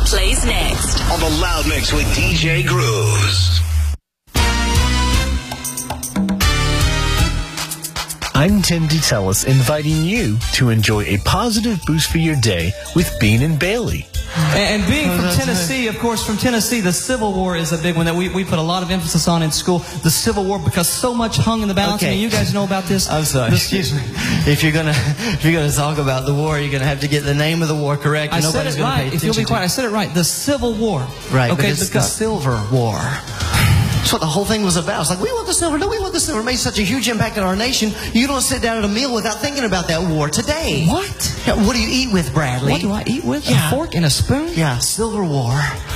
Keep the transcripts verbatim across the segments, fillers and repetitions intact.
plays next on the Loud Mix with D J Grooves. I'm Tim DeTellis, inviting you to enjoy a positive boost for your day with Bean and Bailey. And, and being from Tennessee, of course, from Tennessee, the Civil War is a big one that we, we put a lot of emphasis on in school. The Civil War, because so much hung in the balance. Okay. I mean, you guys know about this. I'm sorry. The, Excuse me. If you're gonna if you're gonna talk about the war, you're gonna have to get the name of the war correct. I And said nobody's it gonna right. pay If you'll be attention quiet, to I said it right. The Civil War. Right. Okay. But it's the because Silver War. That's what the whole thing was about. It's like, we want the silver. No, we want the silver. It made such a huge impact on our nation. You don't sit down at a meal without thinking about that war today. What? Yeah, what do you eat with, Bradley? What do I eat with? Yeah. A fork and a spoon? Yeah, Silver War.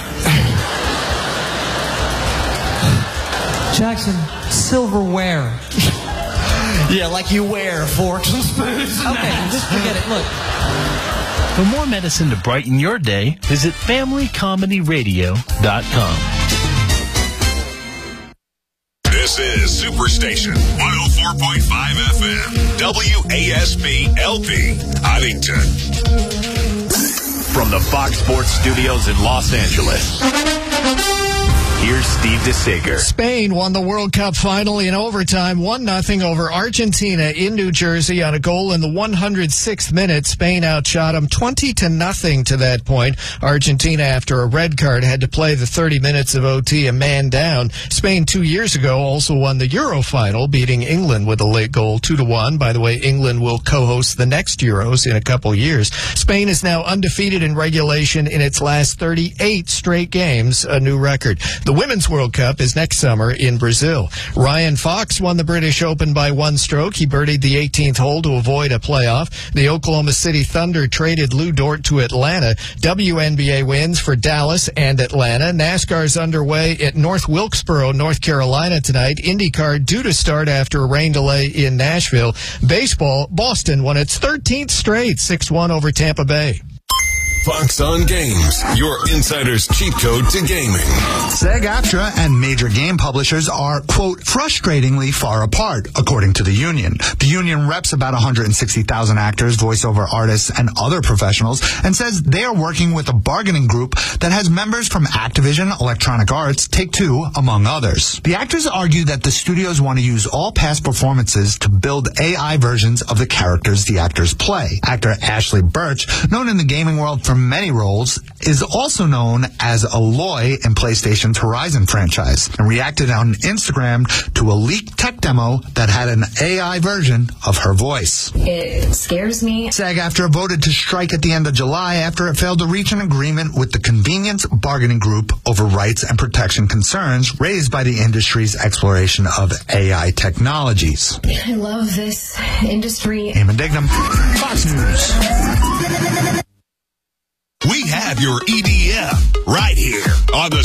Jackson, silverware. Yeah, like you wear forks and spoons. Okay, just forget it. Look. For more medicine to brighten your day, visit family comedy radio dot com. This is Superstation one oh four point five F M, W A S B L P, Huntington. From the Fox Sports Studios in Los Angeles, here's Steve DeSager. Spain won the World Cup final in overtime, one nothing over Argentina in New Jersey on a goal in the one hundred sixth minute. Spain outshot them twenty to nothing to that point. Argentina, after a red card, had to play the thirty minutes of O T a man down. Spain two years ago also won the Euro final, beating England with a late goal two to one. By the way, England will co-host the next Euros in a couple years. Spain is now undefeated in regulation in its last thirty-eight straight games, a new record. The Women's World Cup is next summer in Brazil. Ryan Fox won the British Open by one stroke. He birdied the eighteenth hole to avoid a playoff. The Oklahoma City Thunder traded Lou Dort to Atlanta. W N B A wins for Dallas and Atlanta. NASCAR's underway at North Wilkesboro, North Carolina tonight. IndyCar due to start after a rain delay in Nashville. Baseball, Boston won its thirteenth straight, six one over Tampa Bay. Fox on Games, your insider's cheat code to gaming. SAG-AFTRA and major game publishers are, quote, frustratingly far apart, according to the union. The union reps about one hundred sixty thousand actors, voiceover artists, and other professionals, and says they are working with a bargaining group that has members from Activision, Electronic Arts, Take-Two, among others. The actors argue that the studios want to use all past performances to build A I versions of the characters the actors play. Actor Ashley Birch, known in the gaming world for many roles, is also known as Aloy in PlayStation's Horizon franchise, and reacted on Instagram to a leaked tech demo that had an A I version of her voice. It scares me. SAG-AFTRA voted to strike at the end of July after it failed to reach an agreement with the Convenience Bargaining Group over rights and protection concerns raised by the industry's exploration of A I technologies. I love this industry. Eamon Dignam, Fox News. We have your E D M right here on the